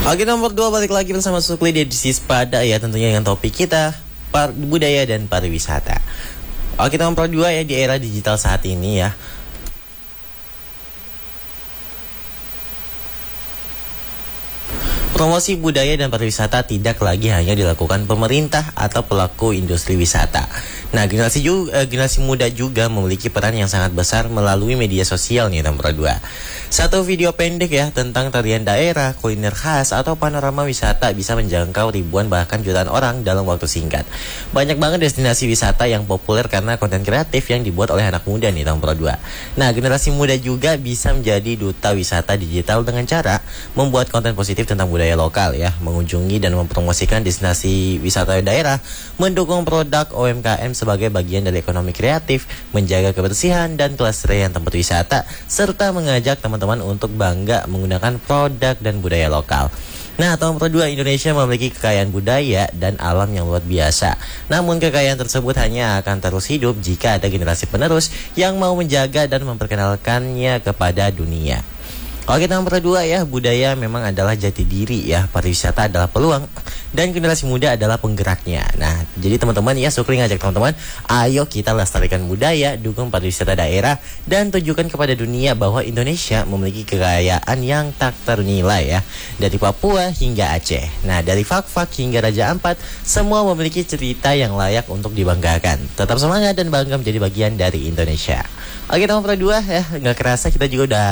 Oke, nomor 2 balik lagi bersama Sukli di edisi Sepada ya, tentunya dengan topik kita budaya dan pariwisata. Oke, nomor 2 ya, di era digital saat ini ya. Promosi budaya dan pariwisata tidak lagi hanya dilakukan pemerintah atau pelaku industri wisata. Nah, generasi muda juga memiliki peran yang sangat besar melalui media sosial nih, nomor 2. Satu video pendek ya tentang tarian daerah, kuliner khas, atau panorama wisata bisa menjangkau ribuan bahkan jutaan orang dalam waktu singkat. Banyak banget destinasi wisata yang populer karena konten kreatif yang dibuat oleh anak muda nih, nomor 2. Nah, generasi muda juga bisa menjadi duta wisata digital dengan cara membuat konten positif tentang budaya lokal ya, mengunjungi dan mempromosikan destinasi wisata daerah, mendukung produk UMKM sebagai bagian dari ekonomi kreatif, menjaga kebersihan dan kelestarian tempat wisata, serta mengajak teman-teman untuk bangga menggunakan produk dan budaya lokal. Nah, nomor 2, Indonesia memiliki kekayaan budaya dan alam yang luar biasa. Namun kekayaan tersebut hanya akan terus hidup jika ada generasi penerus yang mau menjaga dan memperkenalkannya kepada dunia. Oke, nomor 2 ya, budaya memang adalah jati diri ya, pariwisata adalah peluang, dan generasi muda adalah penggeraknya. Nah, jadi teman-teman ya, Sukri ngajak teman-teman, ayo kita lestarikan budaya, dukung pariwisata daerah, dan tunjukkan kepada dunia bahwa Indonesia memiliki kekayaan yang tak ternilai ya, dari Papua hingga Aceh. Nah, dari Fak-Fak hingga Raja Ampat, semua memiliki cerita yang layak untuk dibanggakan. Tetap semangat dan bangga menjadi bagian dari Indonesia. Oke, nomor 2 ya, nggak kerasa kita juga udah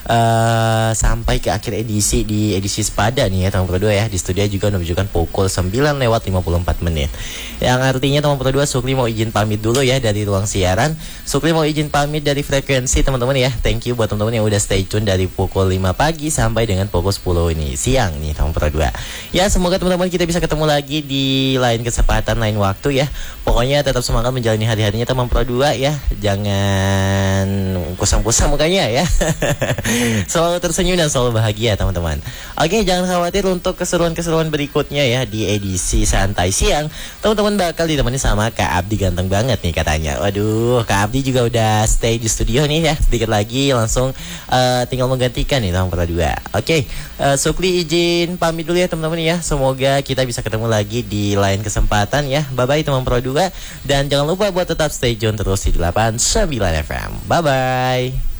sampai ke akhir di edisi Sepada nih ya, nomor 2 ya. Di studio juga menunjukkan pukul 9:54. Yang artinya nomor 2, Sukri mau izin pamit dulu ya dari ruang siaran. Sukri mau izin pamit dari frekuensi teman-teman ya. Thank you buat teman-teman yang udah stay tune dari pukul 5 pagi sampai dengan pukul 10 ini siang nih, nomor 2. Ya, semoga teman-teman kita bisa ketemu lagi di lain kesempatan, lain waktu ya. Pokoknya tetap semangat menjalani hari-harinya nomor 2 ya. Jangan kusam-kusam mukanya ya. Selalu tersenyum dan selalu bahagia teman-teman. Oke, jangan khawatir untuk keseruan-keseruan berikutnya ya di edisi Santai Siang. Teman-teman bakal ditemani sama Kak Abdi, ganteng banget nih katanya. Waduh, Kak Abdi juga udah stay di studio nih ya. Sedikit lagi langsung tinggal menggantikan nih nomor 2. Oke, Sukli izin pamit dulu ya teman-teman ya. Semoga kita bisa ketemu lagi di lain kesempatan ya. Bye-bye teman-teman 2. Dan jangan lupa buat tetap stay tune terus di 89 FM. Bye-bye.